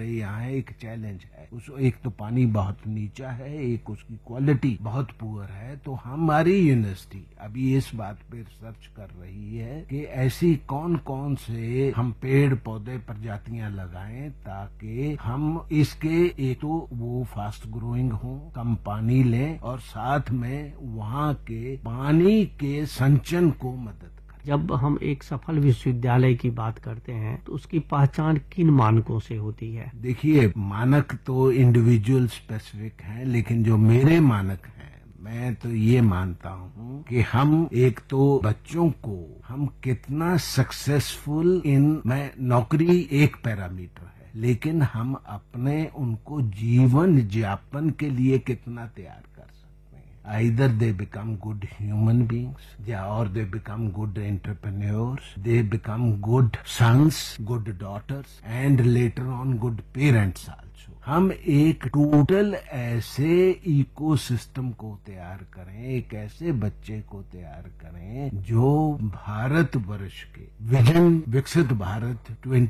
हमारे यहाँ एक चैलेंज है। एक तो पानी बहुत नीचा है, एक उसकी क्वालिटी बहुत पुअर है। तो हमारी यूनिवर्सिटी अभी इस बात पे रिसर्च कर रही है कि ऐसी कौन कौन से हम पेड़ पौधे प्रजातियां लगाएं ताकि हम इसके एक तो वो फास्ट ग्रोइंग हो, कम पानी लें और साथ में वहाँ के पानी के संचयन को मदद। जब हम एक सफल विश्वविद्यालय की बात करते हैं तो उसकी पहचान किन मानकों से होती है? देखिए, मानक तो इंडिविजुअल स्पेसिफिक हैं, लेकिन जो मेरे मानक हैं, मैं तो ये मानता हूँ कि हम एक तो बच्चों को हम कितना सक्सेसफुल मैं नौकरी एक पैरामीटर है, लेकिन हम अपने उनको जीवन यापन के लिए कितना तैयार कर सकते हैं। Either they become good human beings, or they become good entrepreneurs, they become good sons, good daughters, and later on good parents also. हम एक टोटल ऐसे इकोसिस्टम को तैयार करें, एक ऐसे बच्चे को तैयार करें जो भारतवर्ष के विजन विकसित भारत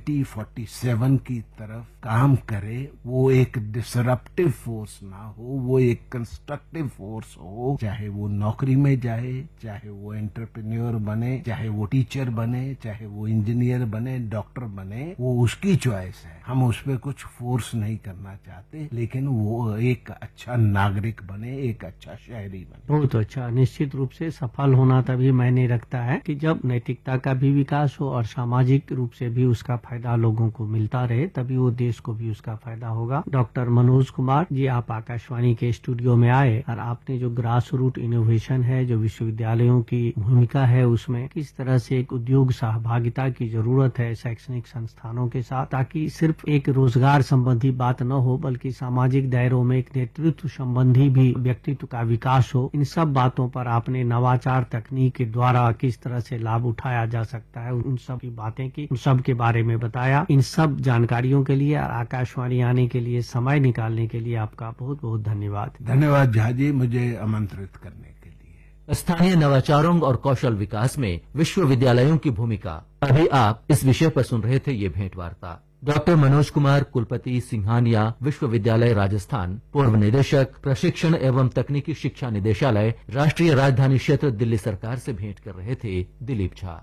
2047 की तरफ काम करे। वो एक डिसरप्टिव फोर्स ना हो, वो एक कंस्ट्रक्टिव फोर्स हो। चाहे वो नौकरी में जाए, चाहे वो एंटरप्रेन्योर बने, चाहे वो टीचर बने, चाहे वो इंजीनियर बने, डॉक्टर बने, वो उसकी चॉइस है। हम उस पर कुछ फोर्स नहीं करना चाहते, लेकिन वो एक अच्छा नागरिक बने, एक अच्छा शहरी बने। बहुत अच्छा। निश्चित रूप से सफल होना तभी मायने रखता है कि जब नैतिकता का भी विकास हो और सामाजिक रूप से भी उसका फायदा लोगों को मिलता रहे, तभी वो देश को भी उसका फायदा होगा। डॉक्टर मनोज कुमार जी, आप आकाशवाणी के स्टूडियो में आए और आपने जो ग्रास रूट इनोवेशन है, जो विश्वविद्यालयों की भूमिका है, उसमें किस तरह से एक उद्योग सहभागिता की जरूरत है शैक्षणिक संस्थानों के साथ, ताकि सिर्फ एक रोजगार संबंधी बात न हो बल्कि सामाजिक दायरों में एक नेतृत्व संबंधी भी व्यक्तित्व का विकास हो। इन सब बातों पर आपने नवाचार तकनीक के द्वारा किस तरह से लाभ उठाया जा सकता है, उन सब की बातें की, उन सब के बारे में बताया। इन सब जानकारियों के लिए और आकाशवाणी आने के लिए समय निकालने के लिए आपका बहुत बहुत धन्यवाद। धन्यवाद झा जी, मुझे आमंत्रित करने के लिए। स्थानीय नवाचारों और कौशल विकास में विश्वविद्यालयों की भूमिका, अभी आप इस विषय पर सुन रहे थे ये भेंट वार्ता। डॉक्टर मनोज कुमार, कुलपति, सिंघानिया विश्वविद्यालय राजस्थान, पूर्व निदेशक, प्रशिक्षण एवं तकनीकी शिक्षा निदेशालय, राष्ट्रीय राजधानी क्षेत्र दिल्ली सरकार से भेंट कर रहे थे दिलीप झा।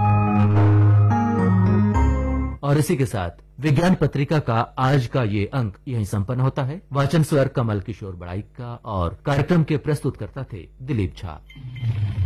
और इसी के साथ विज्ञान पत्रिका का आज का ये अंक यहीं संपन्न होता है। वाचन स्वर कमल किशोर बड़ाइक का और कार्यक्रम के प्रस्तुतकर्ता थे दिलीप झा।